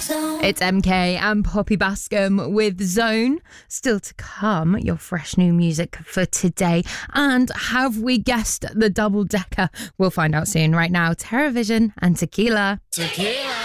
It's MK and Poppy Bascom with Zone. Still to come, your fresh new music for today. And have we guessed the double decker? We'll find out soon. Right now, TerraVision and Tequila. Tequila.